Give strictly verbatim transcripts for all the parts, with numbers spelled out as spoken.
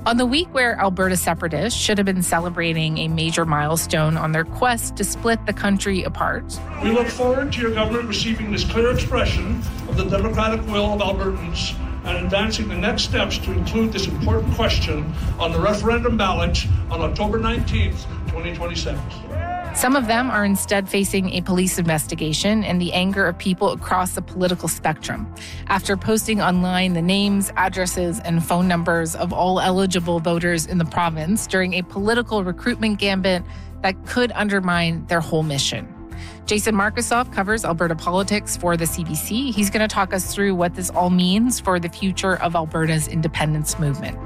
On the week where Alberta separatists should have been celebrating a major milestone on their quest to split the country apart. We look forward to your government receiving this clear expression of the democratic will of Albertans and advancing the next steps to include this important question on the referendum ballot on October nineteenth, twenty twenty-seven. Some of them are instead facing a police investigation and the anger of people across the political spectrum after posting online the names, addresses, and phone numbers of all eligible voters in the province during a political recruitment gambit that could undermine their whole mission. Jason Markusoff covers Alberta politics for the C B C. He's going to talk us through what this all means for the future of Alberta's independence movement.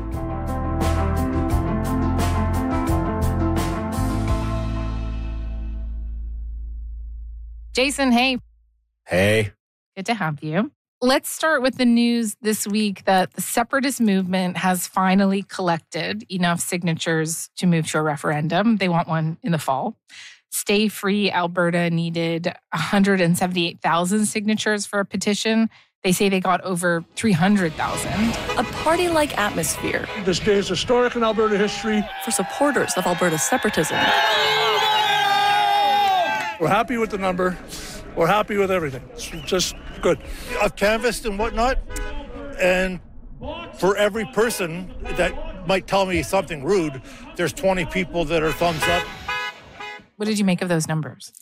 Jason, hey. Hey. Good to have you. Let's start with the news this week that the separatist movement has finally collected enough signatures to move to a referendum. They want one in the fall. Stay Free Alberta needed one hundred seventy-eight thousand signatures for a petition. They say they got over three hundred thousand. A party-like atmosphere. This day is historic in Alberta history. For supporters of Alberta's separatism. We're happy with the number. We're happy with everything. It's just good. I've canvassed and whatnot, and for every person that might tell me something rude, there's twenty people that are thumbs up. What did you make of those numbers?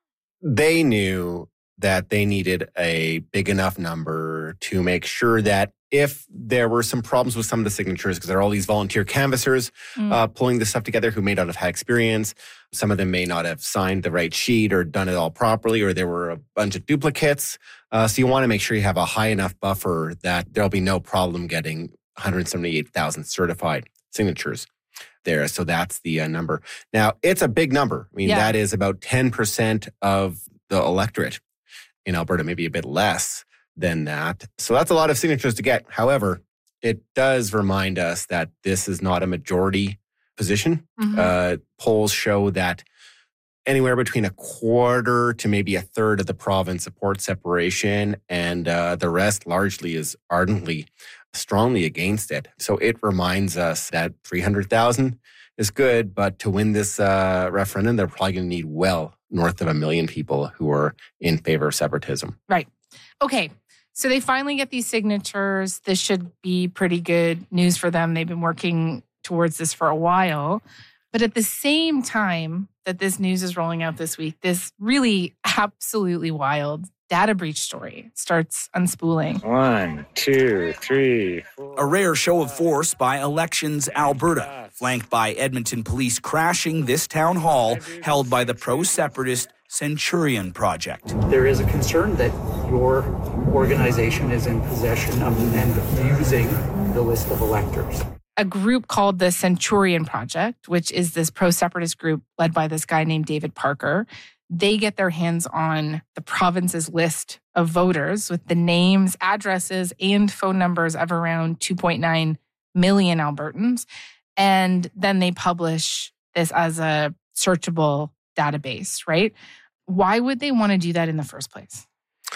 They knew that they needed a big enough number to make sure that if there were some problems with some of the signatures, because there are all these volunteer canvassers mm. uh, pulling this stuff together who may not have had experience. Some of them may not have signed the right sheet or done it all properly, or there were a bunch of duplicates. Uh, so you want to make sure you have a high enough buffer that there'll be no problem getting one hundred seventy-eight thousand certified signatures there. So that's the uh, number. Now, it's a big number. I mean, yeah. that is about ten percent of the electorate in Alberta, maybe a bit less than that. So that's a lot of signatures to get. However, it does remind us that this is not a majority position. Mm-hmm. Uh, polls show that anywhere between a quarter to maybe a third of the province supports separation, and uh, the rest largely is ardently, strongly against it. So it reminds us that three hundred thousand is good, but to win this uh, referendum, they're probably going to need well north of a million people who are in favor of separatism. Right. Okay. So they finally get these signatures. This should be pretty good news for them. They've been working towards this for a while. But at the same time that this news is rolling out this week, this really absolutely wild data breach story starts unspooling. One, two, three, four. A rare show of force by Elections Alberta, flanked by Edmonton police crashing this town hall held by the pro-separatist Centurion Project. There is a concern that your organization is in possession of and using the list of electors. A group called the Centurion Project, which is this pro-separatist group led by this guy named David Parker, they get their hands on the province's list of voters with the names, addresses, and phone numbers of around two point nine million Albertans. And then they publish this as a searchable database, right? Why would they want to do that in the first place?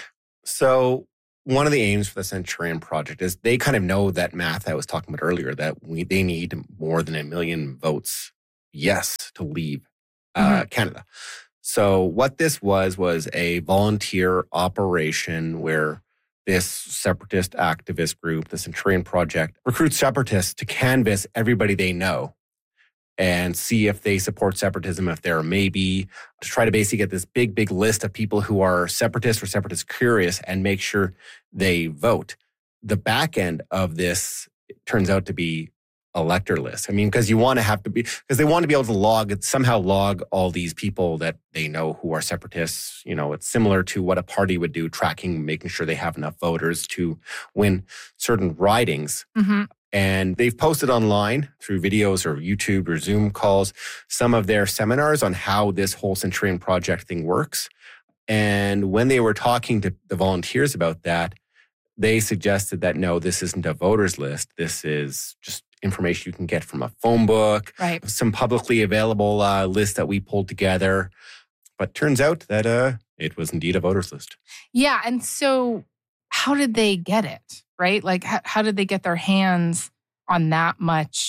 So one of the aims for the Centurion Project is they kind of know that math I was talking about earlier, that we they need more than a million votes, yes, to leave uh, mm-hmm. Canada. So what this was, was a volunteer operation where this separatist activist group, the Centurion Project, recruits separatists to canvass everybody they know and see if they support separatism, if there may be, to try to basically get this big, big list of people who are separatist or separatist curious and make sure they vote. The back end of this turns out to be elector list. I mean, because you want to have to be, because they want to be able to log, somehow log all these people that they know who are separatists. You know, it's similar to what a party would do, tracking, making sure they have enough voters to win certain ridings. Mm-hmm. And they've posted online through videos or YouTube or Zoom calls some of their seminars on how this whole Centurion Project thing works. And when they were talking to the volunteers about that, they suggested that, no, this isn't a voters list. This is just information you can get from a phone book, right. Some publicly available uh, list that we pulled together. But turns out that uh, it was indeed a voters list. Yeah. And so how did they get it, right? Like, how, how did they get their hands on that much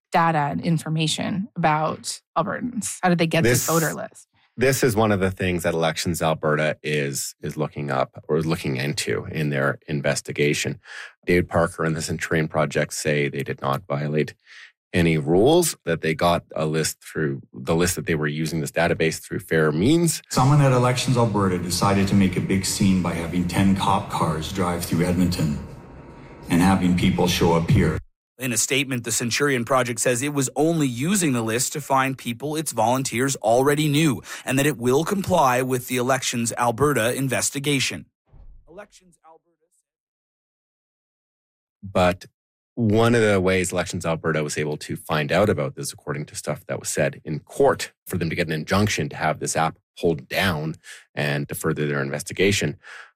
data and information about Albertans? How did they get this, this voter list? This is one of the things that Elections Alberta is is looking up or is looking into in their investigation. David Parker and the Centurion Project say they did not violate any rules, that they got a list through the list that they were using this database through fair means. Someone at Elections Alberta decided to make a big scene by having ten cop cars drive through Edmonton and having people show up here. In a statement, the Centurion Project says it was only using the list to find people its volunteers already knew, and that it will comply with the Elections Alberta investigation. Elections Alberta. But one of the ways Elections Alberta was able to find out about this, according to stuff that was said in court, for them to get an injunction to have this app pulled down and to further their investigation,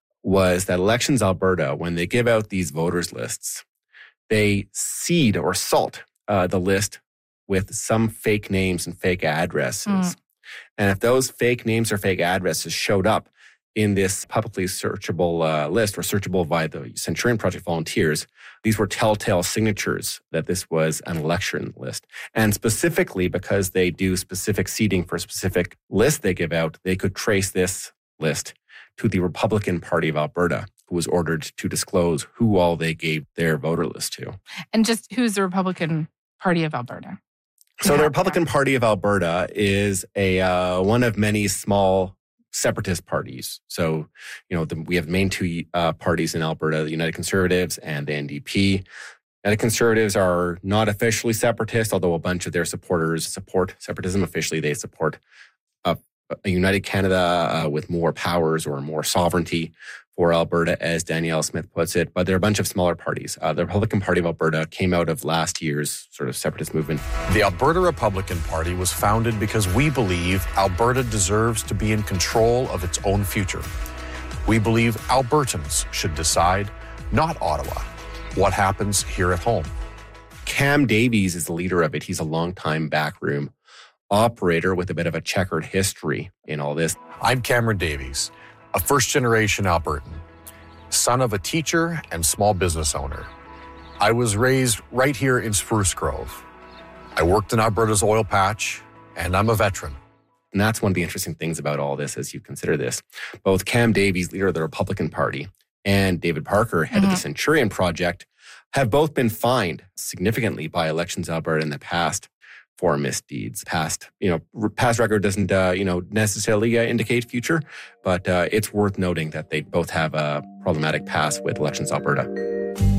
was that Elections Alberta, when they give out these voters lists, they seed or salt uh, the list with some fake names and fake addresses. Mm. And if those fake names or fake addresses showed up in this publicly searchable uh, list or searchable by the Centurion Project volunteers, these were telltale signatures that this was an election list. And specifically because they do specific seeding for a specific list they give out, they could trace this list to the Republican Party of Alberta, who was ordered to disclose who all they gave their voter list to. And just who's the Republican Party of Alberta? So the Republican Party of Alberta is a uh, one of many small separatist parties. So, you know, the, we have the main two uh, parties in Alberta, the United Conservatives and the N D P. United Conservatives are not officially separatist, although a bunch of their supporters support separatism. Officially, they support a, a united Canada uh, with more powers or more sovereignty for Alberta, as Danielle Smith puts it. But there are a bunch of smaller parties. Uh, the Republican Party of Alberta came out of last year's sort of separatist movement. The Alberta Republican Party was founded because we believe Alberta deserves to be in control of its own future. We believe Albertans should decide, not Ottawa, what happens here at home. Cam Davies is the leader of it. He's a longtime backroom operator with a bit of a checkered history in all this. I'm Cameron Davies, a first-generation Albertan, son of a teacher and small business owner. I was raised right here in Spruce Grove. I worked in Alberta's oil patch, and I'm a veteran. And that's one of the interesting things about all this as you consider this. Both Cam Davies, leader of the Republican Party, and David Parker, head mm-hmm. of the Centurion Project, have both been fined significantly by Elections Alberta in the past for misdeeds. Past, you know, past record doesn't, uh, you know, necessarily uh, indicate future, but uh, it's worth noting that they both have a problematic past with Elections Alberta.